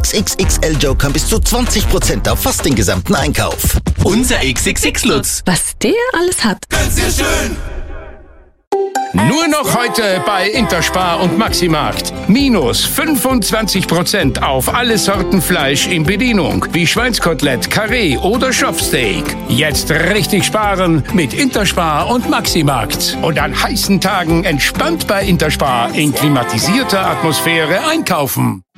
XXXL Joker bis zu 20% auf fast den gesamten Einkauf. Unser XXX-Lutz. Was der alles hat. Ganz sehr schön. Nur noch heute bei Interspar und Maximarkt. Minus 25% auf alle Sorten Fleisch in Bedienung, wie Schweinskotelett, Karree oder Schopfsteak. Jetzt richtig sparen mit Interspar und Maximarkt. Und an heißen Tagen entspannt bei Interspar in klimatisierter Atmosphäre einkaufen.